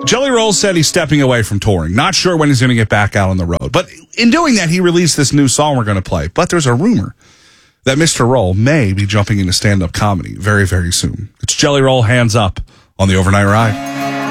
Jelly Roll said he's stepping away from touring. Not sure when he's going to get back out on the road. But in doing that, he released this new song we're going to play. But there's a rumor that Mr. Roll may be jumping into stand-up comedy very, very soon. It's Jelly Roll, Hands Up, on the Overnight Ride.